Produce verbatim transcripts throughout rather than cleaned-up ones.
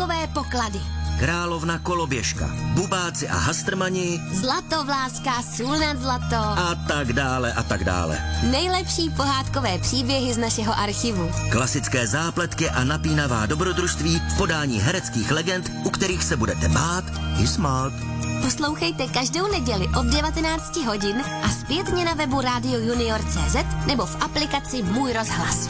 pohádkové poklady. Královna koloběžka, bubáci a hastrmani, Zlatovláská, sůl nad zlato. A tak dále a tak dále. Nejlepší pohádkové příběhy z našeho archivu. Klasické zápletky a napínavá dobrodružství v podání hereckých legend, u kterých se budete bát i smát. Poslouchejte každou neděli od devatenáct hodin a zpětně na webu Radio Junior tečka cé zet nebo v aplikaci Můj rozhlas.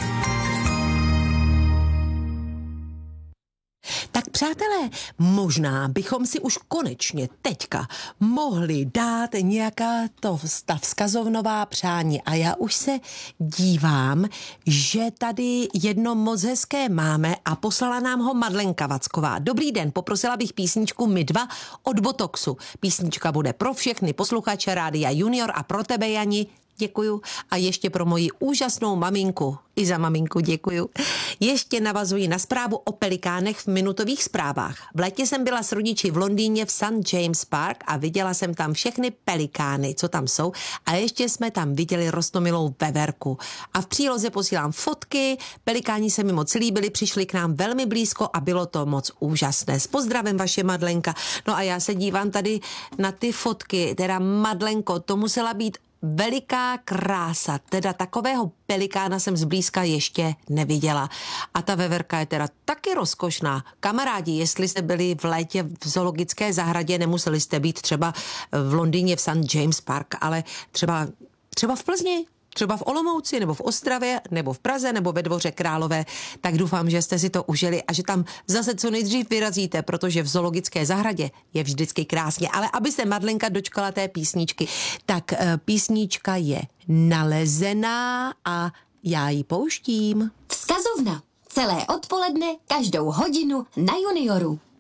Tak přátelé, možná bychom si už konečně teďka mohli dát nějaká to ta vzkazovnová přání. A já už se dívám, že tady jedno moc hezké máme a poslala nám ho Madlenka Vacková. Dobrý den, poprosila bych písničku My dva od Botoxu. Písnička bude pro všechny posluchače Rádia Junior a pro tebe, Jani. Děkuju. A ještě pro moji úžasnou maminku. I za maminku děkuju. Ještě navazuji na zprávu o pelikánech v minutových zprávách. V létě jsem byla s rodiči v Londýně v Saint James Park a viděla jsem tam všechny pelikány, co tam jsou. A ještě jsme tam viděli roztomilou veverku. A v příloze posílám fotky. Pelikáni se mi moc líbili, přišli k nám velmi blízko a bylo to moc úžasné. S pozdravem, vaše Madlenka. No a já se dívám tady na ty fotky. Teda Madlenko, to musela být veliká krása, teda takového pelikána jsem zblízka ještě neviděla. A ta veverka je teda taky rozkošná. Kamarádi, jestli jste byli v létě v zoologické zahradě, nemuseli jste být třeba v Londýně v Saint James Park, ale třeba, třeba v Plzni, třeba v Olomouci, nebo v Ostravě, nebo v Praze, nebo ve Dvoře Králové, tak doufám, že jste si to užili a že tam zase co nejdřív vyrazíte, protože v zoologické zahradě je vždycky krásně. Ale aby se Madlenka dočkala té písničky, tak písnička je Nalezená a já ji pouštím. Vzkazovna. Celé odpoledne, každou hodinu na Junioru.